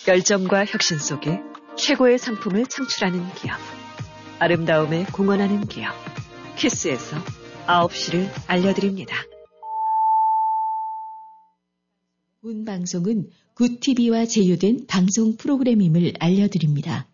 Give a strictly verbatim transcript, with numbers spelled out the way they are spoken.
열정과 혁신 속에 최고의 상품을 창출하는 기업. 아름다움에 공헌하는 기업. 키스에서 아홉 시를 알려드립니다. 본 방송은 굿티비와 제휴된 방송 프로그램임을 알려드립니다.